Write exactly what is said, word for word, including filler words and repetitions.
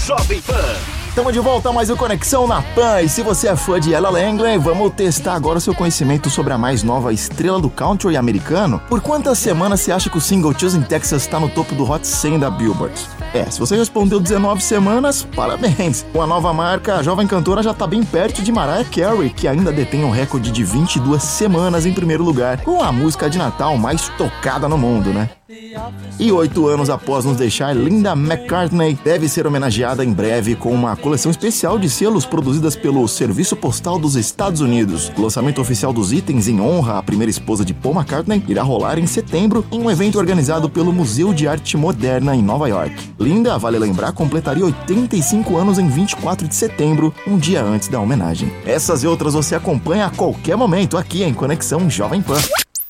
Jovem Pan. Estamos de volta a mais um Conexão na Pan, e se você é fã de Ella Langley, vamos testar agora o seu conhecimento sobre a mais nova estrela do country americano. Por quantas semanas você acha que o single Choosing Texas está no topo do Hot cem da Billboard? É, se você respondeu dezenove semanas, parabéns! Com a nova marca, a jovem cantora já está bem perto de Mariah Carey, que ainda detém um recorde de vinte e duas semanas em primeiro lugar, com a música de Natal mais tocada no mundo, né? E oito anos após nos deixar, Linda McCartney deve ser homenageada em breve com uma coleção especial de selos produzidas pelo Serviço Postal dos Estados Unidos. O lançamento oficial dos itens em honra à primeira esposa de Paul McCartney irá rolar em setembro em um evento organizado pelo Museu de Arte Moderna em Nova York. Linda, vale lembrar, completaria oitenta e cinco anos em vinte e quatro de setembro, um dia antes da homenagem. Essas e outras você acompanha a qualquer momento aqui em Conexão Jovem Pan.